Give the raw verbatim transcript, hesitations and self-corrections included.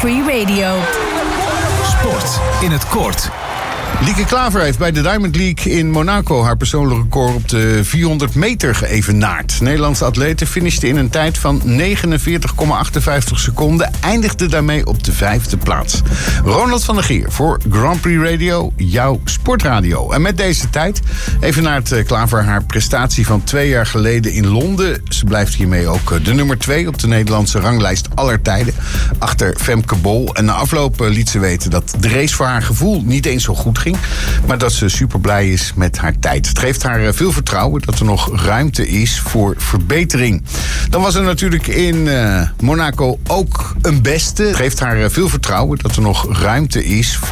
Prix Radio. Sport in het kort. Lieke Klaver heeft bij de Diamond League in Monaco haar persoonlijk record op de vierhonderd meter geëvenaard. Nederlandse atlete finishte in een tijd van negenenveertig komma achtenvijftig seconden. Eindigde daarmee op de vijfde plaats. Ronald van der Geer voor Grand Prix Radio, jouw sportradio. En met deze tijd evenaart Klaver haar prestatie van twee jaar geleden in Londen. Ze blijft hiermee ook de nummer twee op de Nederlandse ranglijst aller tijden. Achter Femke Bol. En na afloop liet ze weten dat de race voor haar gevoel niet eens zo goed ging. Maar dat ze super blij is met haar tijd. Het geeft haar veel vertrouwen dat er nog ruimte is voor verbetering. Dan was er natuurlijk in uh, Monaco ook een beste. Het geeft haar veel vertrouwen dat er nog ruimte is voor